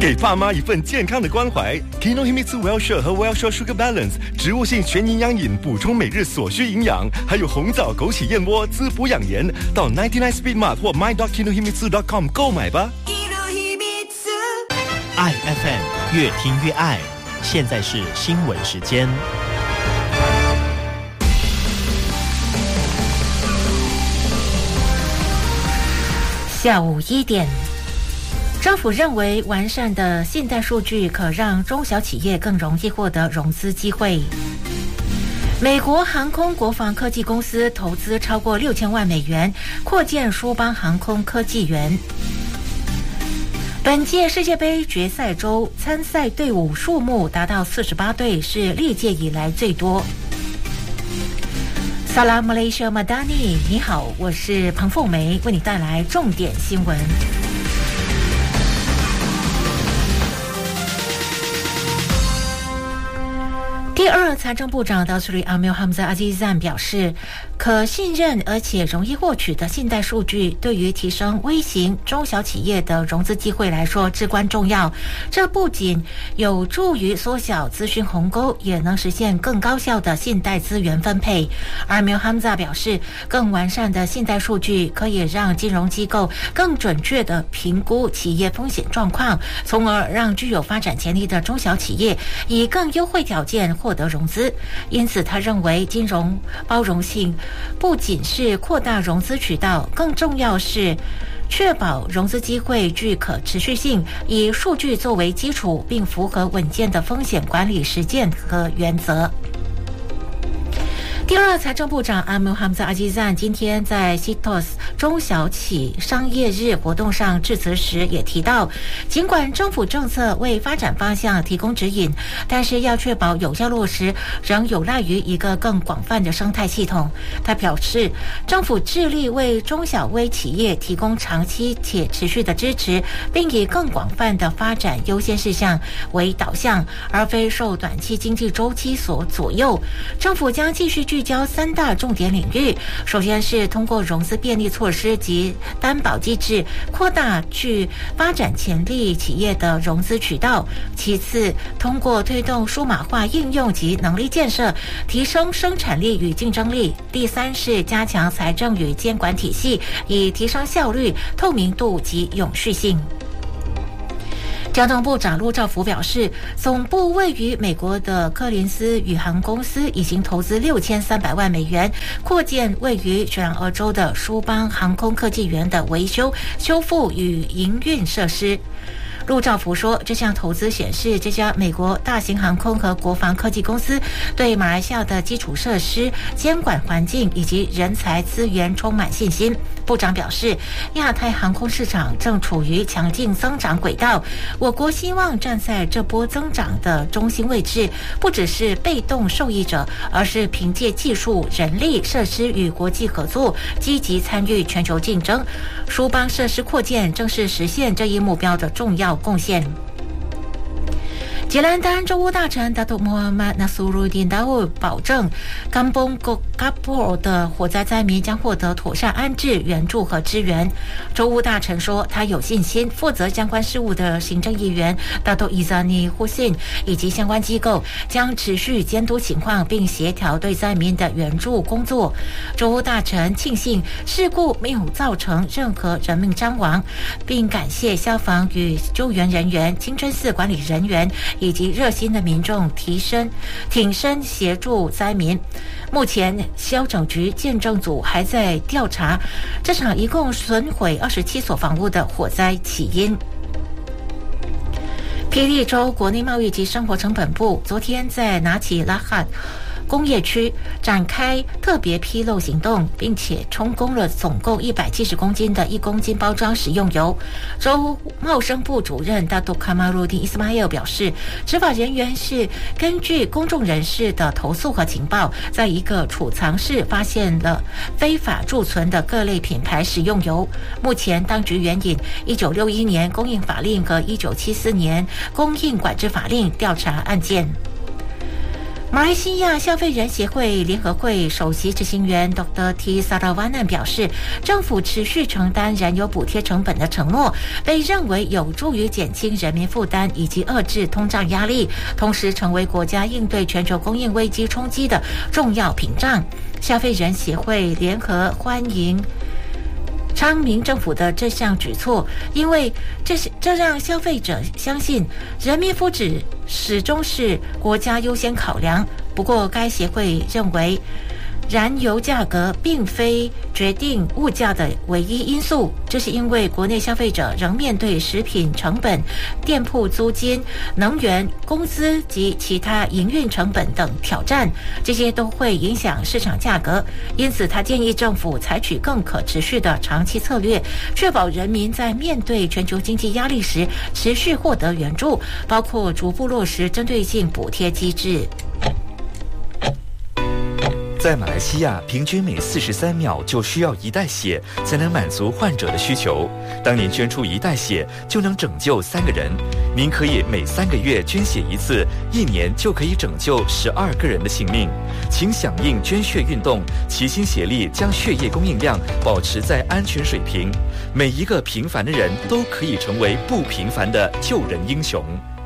给爸妈一份健康的关怀。Kinohimitsu Well-Share 和 Well-Share Sugar Balance 植物性全营养饮，补充每日所需营养，还有红枣枸杞燕窝滋补养颜。到99 Speed Mart 或 my.kinohimitsu.com 购买吧。 爱 FM 越听越爱，现在是新闻时间。 下午1点。政府认为完善的信贷数据可让中小企业更容易获得融资机会。美国航空国防科技公司投资超过6000万美元扩建舒邦航空科技园。本届世界杯决赛周参赛队伍数目达到48队，是历届以来最多。Salam Malaysia Madani， 你好，我是彭凤梅，为你带来重点新闻。第二财政部长 Dr. Amir Hamzah Azizan 表示，可信任而且容易获取的信贷数据对于提升微型中小企业的融资机会来说至关重要。这不仅有助于缩小资讯鸿沟，也能实现更高效的信贷资源分配。Amir Hamzah 表示，更完善的信贷数据可以让金融机构更准确地评估企业风险状况，从而让具有发展潜力的中小企业以更优惠条件获得融资。因此他认为金融包容性不仅是扩大融资渠道，更重要是确保融资机会具可持续性，以数据作为基础，并符合稳健的风险管理实践和原则。第二财政部长阿姆哈姆扎阿基赞今天在 CITOS 中小企商业日活动上致辞时也提到，尽管政府政策为发展方向提供指引，但是要确保有效落实，仍有赖于一个更广泛的生态系统。他表示，政府致力为中小微企业提供长期且持续的支持，并以更广泛的发展优先事项为导向，而非受短期经济周期所左右。政府将继续聚焦3大重点领域，首先是通过融资便利措施及担保机制，扩大具发展潜力企业的融资渠道；其次，通过推动数码化应用及能力建设，提升生产力与竞争力；第三是加强财政与监管体系，以提升效率、透明度及永续性。交通部长陆兆福表示，总部位于美国的柯林斯宇航公司已经投资6300万美元扩建位于雪兰莪州的舒邦航空科技园的维修、修复与营运设施。陆兆福说，这项投资显示这家美国大型航空和国防科技公司对马来西亚的基础设施、监管环境以及人才资源充满信心。部长表示，亚太航空市场正处于强劲增长轨道，我国希望站在这波增长的中心位置，不只是被动受益者，而是凭借技术、人力、设施与国际合作，积极参与全球竞争。舒邦设施扩建正是实现这一目标的重要贡献。吉兰丹州务大臣达杜穆罕默纳苏鲁丁达沃保证，甘邦国嘎布尔的火灾灾民将获得妥善安置、援助和支援。州务大臣说，他有信心负责相关事务的行政议员达杜伊扎尼胡辛以及相关机构将持续监督情况，并协调对灾民的援助工作。州务大臣庆幸事故没有造成任何人命伤亡，并感谢消防与救援人员、清真寺管理人员以及热心的民众挺身协助灾民。目前消拯局建政组还在调查这场一共损毁27所房屋的火灾起因。霹雳州国内贸易及生活成本部昨天在拿起拉哈工业区展开特别披露行动，并且充公了总共170公斤的1公斤包装食用油。州贸生部主任大杜卡马鲁丁伊斯马耶尔表示，执法人员是根据公众人士的投诉和情报，在一个储藏室发现了非法贮存的各类品牌食用油。目前当局援引1961年供应法令和1974年供应管制法令调查案件。 马来西亚消费人协会联合会首席执行员 Dr. T. Saravanan 表示，政府持续承担燃油补贴成本的承诺，被认为有助于减轻人民负担以及遏制通胀压力，同时成为国家应对全球供应危机冲击的重要屏障。消费人协会联合欢迎昌明政府的这项举措，因为这让消费者相信人民福祉始终是国家优先考量。不过，该协会认为，燃油价格并非决定物价的唯一因素，这是因为国内消费者仍面对食品成本、店铺租金、能源、工资及其他营运成本等挑战，这些都会影响市场价格。因此，他建议政府采取更可持续的长期策略，确保人民在面对全球经济压力时持续获得援助，包括逐步落实针对性补贴机制。 在马来西亚，平均每43秒就需要1袋血才能满足患者的需求。当您捐出1袋血，就能拯救3个人。您可以每3个月捐血1次，1年就可以拯救12个人的性命。请响应捐血运动，齐心协力将血液供应量保持在安全水平。每一个平凡的人都可以成为不平凡的救人英雄。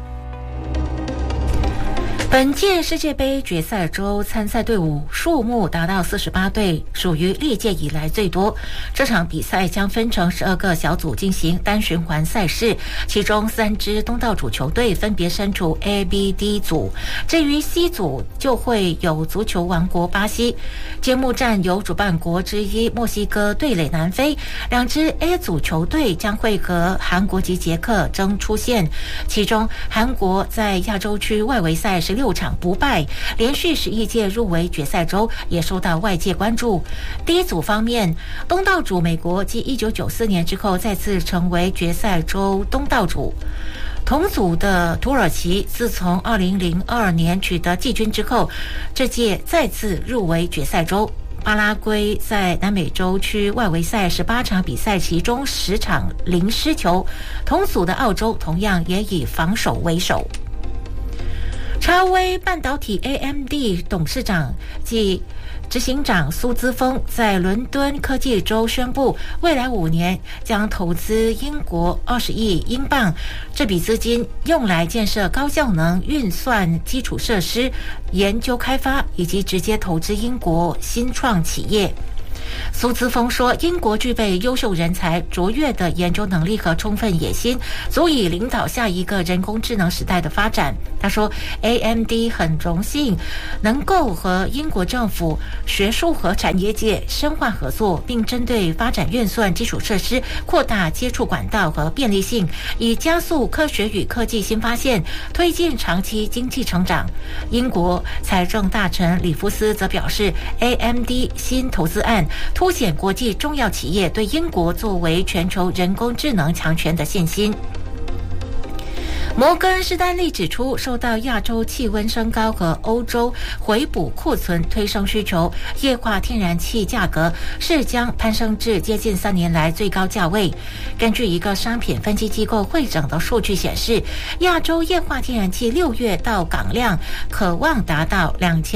本届世界杯决赛周参赛队伍数目达到48队，属于历届以来最多。这场比赛将分成12个小组进行单循环赛事，其中3支东道主球队分别身处 A、B、D 组。至于 C 组就会有足球王国巴西。揭幕战由主办国之一墨西哥对垒南非，2支 A 组球队将会和韩国及捷克争出线。其中韩国在亚洲区外围赛16场不败，连续11届入围决赛周，也受到外界关注。第一组方面，东道主美国继1994年之后再次成为决赛周东道主。同组的土耳其自从2002年取得季军之后，这届再次入围决赛周。巴拉圭在南美洲区外围赛18场比赛，其中10场零失球。同组的澳洲同样也以防守为首。超微半导体 AMD 董事长及执行长苏姿丰在伦敦科技周宣布，未来5年将投资英国20亿英镑，这笔资金用来建设高效能运算基础设施、研究开发以及直接投资英国新创企业。苏姿丰说，英国具备优秀人才、卓越的研究能力和充分野心，足以领导下一个人工智能时代的发展。他说 AMD 很荣幸能够和英国政府、学术和产业界深化合作，并针对发展运算基础设施扩大接触管道和便利性，以加速科学与科技新发现，推进长期经济成长。英国财政大臣里夫斯则表示， AMD 新投资案凸显国际重要企业对英国作为全球人工智能强权的信心。摩根士丹利指出，受到亚洲气温升高和欧洲回补库存推升需求，液化天然气价格是将攀升至接近3年来最高价位。根据一个商品分析机构汇整的数据显示，亚洲液化天然气6月到港量可望达到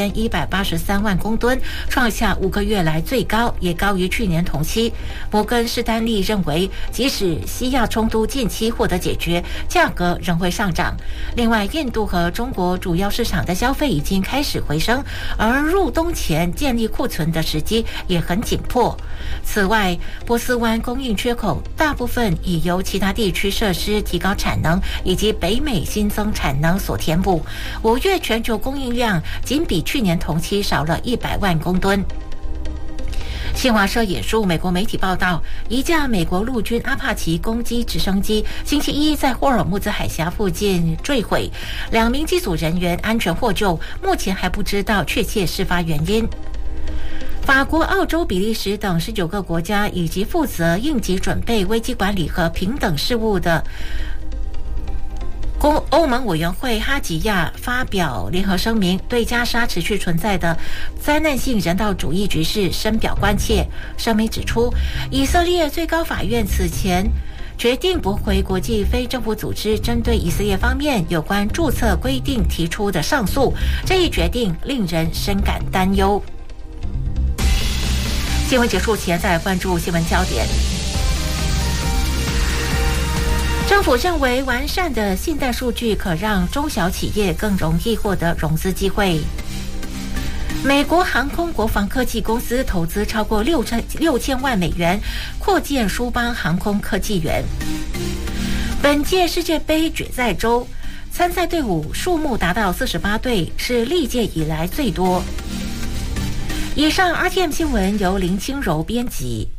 2183万公吨，创下5个月来最高，也高于去年同期。摩根士丹利认为，即使西亚冲突近期获得解决，价格仍会上涨。另外，印度和中国主要市场的消费已经开始回升，而入冬前建立库存的时机也很紧迫。此外，波斯湾供应缺口大部分已由其他地区设施提高产能以及北美新增产能所填补。5月全球供应量仅比去年同期少了100万公吨。新华社引述美国媒体报道，一架美国陆军阿帕奇攻击直升机星期一在霍尔木兹海峡附近坠毁，2名机组人员安全获救，目前还不知道确切事发原因。法国、澳洲、比利时等19个国家以及负责应急准备、危机管理和平等事务的欧盟委员会哈吉亚发表联合声明，对加沙持续存在的灾难性人道主义局势深表关切。声明指出，以色列最高法院此前决定驳回国际非政府组织针对以色列方面有关注册规定提出的上诉。这一决定令人深感担忧。新闻结束前，再来关注新闻焦点。政府认为，完善的信贷数据可让中小企业更容易获得融资机会。美国航空国防科技公司投资超过6000万美元，扩建舒邦航空科技园。本届世界杯决赛周，参赛队伍数目达到48队，是历届以来最多。以上 RTM 新闻由林清柔编辑。